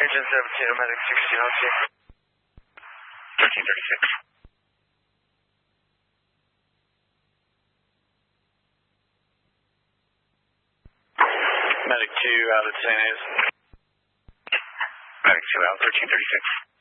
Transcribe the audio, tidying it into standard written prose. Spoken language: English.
Region 17, medic 16 on scene. 1336. Medic 2 out at St. A's. Medic 2 out, 1336.